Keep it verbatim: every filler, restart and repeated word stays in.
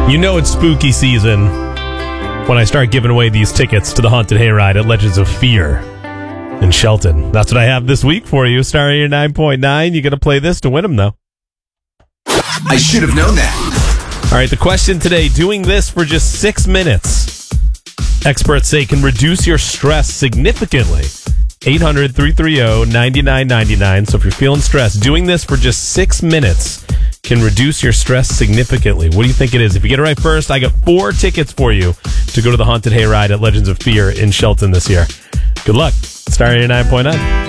You know it's spooky season when I start giving away these tickets to the Haunted Hayride at Legends of Fear in Shelton. That's what I have this week for you. Star your nine point nine. You got to play this to win them, though. I should have known that. All right, the question today, doing this for just six minutes, experts say can reduce your stress significantly. eight hundred, three three zero, nine nine nine nine. So if you're feeling stressed, doing this for just six minutes can reduce your stress significantly. What do you think it is? If you get it right first, I got four tickets for you to go to the Haunted Hayride at Legends of Fear in Shelton this year. Good luck. Star your nine point nine.